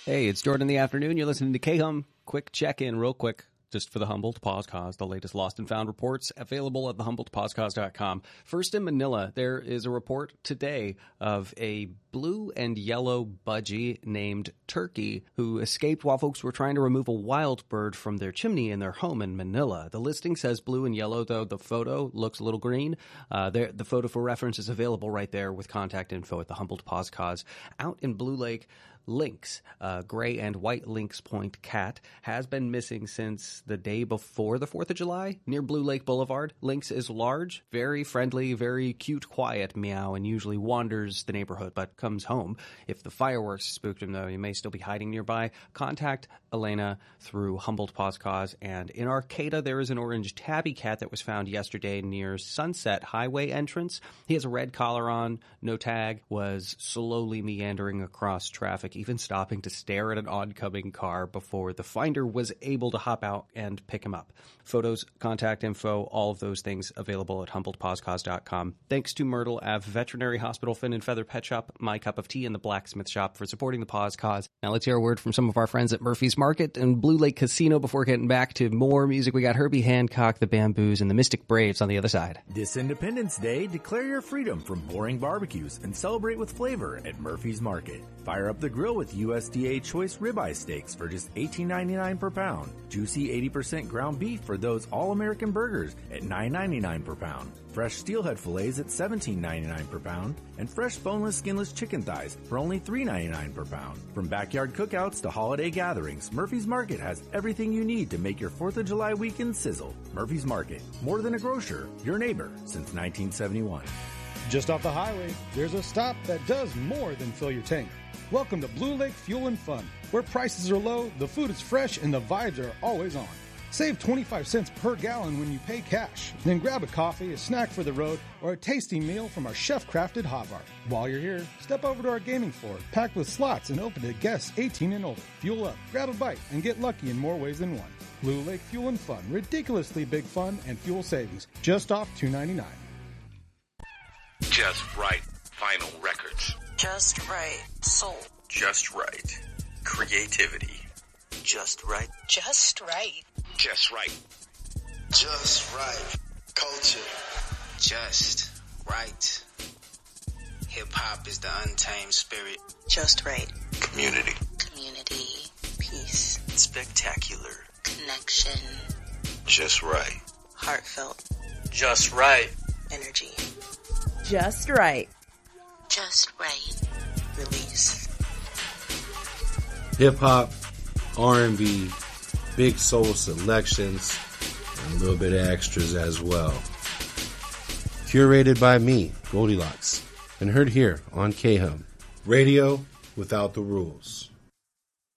Hey, it's Jordan in the afternoon. You're listening to K-Hum. Quick check-in, real quick, just for the Humboldt Podcast, the latest lost and found reports available at theHumboldtPodcast.com. First in Manila, there is a report today of a blue and yellow budgie named Turkey who escaped while folks were trying to remove a wild bird from their chimney in their home in Manila. The listing says blue and yellow, though the photo looks a little green. The photo for reference is available right there with contact info at the Humboldt Podcast. Out in Blue Lake, Lynx, gray and white Lynx Point cat, has been missing since the day before the 4th of July near Blue Lake Boulevard. Lynx is large, very friendly, very cute, quiet meow, and usually wanders the neighborhood but comes home. If the fireworks spooked him, though, he may still be hiding nearby. Contact Elena through Humboldt Podcast. And in Arcata, there is an orange tabby cat that was found yesterday near Sunset Highway entrance. He has a red collar on, no tag, was slowly meandering across traffic, even stopping to stare at an oncoming car before the finder was able to hop out and pick him up. Photos, contact info, all of those things available at HumboldtPodcast.com. Thanks to Myrtle Ave Veterinary Hospital, Fin and Feather Pet Shop, My Cup of Tea, and the Blacksmith Shop for supporting the Podcast. Now let's hear a word from some of our friends at Murphy's Market and Blue Lake Casino before getting back to more music. We got Herbie Hancock, the Bamboos, and the Mystic Braves on the other side. This Independence Day, declare your freedom from boring barbecues and celebrate with flavor at Murphy's Market. Fire up the grill with USDA Choice Ribeye Steaks for just $18.99 per pound. Juicy 80% ground beef for those all-American burgers at $9.99 per pound. Fresh steelhead fillets at $17.99 per pound. And fresh boneless, skinless chicken thighs for only $3.99 per pound. From backyard cookouts to holiday gatherings, Murphy's Market has everything you need to make your 4th of July weekend sizzle. Murphy's Market, more than a grocer, your neighbor since 1971. Just off the highway, there's a stop that does more than fill your tank. Welcome to Blue Lake Fuel and Fun, where prices are low, the food is fresh, and the vibes are always on. Save 25 cents per gallon when you pay cash. Then grab a coffee, a snack for the road, or a tasty meal from our chef-crafted hot bar. While you're here, step over to our gaming floor, packed with slots and open to guests 18 and older. Fuel up, grab a bite, and get lucky in more ways than one. Blue Lake Fuel and Fun, ridiculously big fun and fuel savings, just off $2.99. Just right. Vinyl records. Just right. Soul. Just right. Creativity. Just right. Just right. Just right. Just right. Culture. Just right. Hip-hop is the untamed spirit. Just right. Community. Community. Peace. Spectacular. Connection. Just right. Heartfelt. Just right. Energy. Just right. Just right. Release. Hip-hop, R&B, big soul selections, and a little bit of extras as well. Curated by me, Goldilocks, and heard here on K-Hum. Radio without the rules.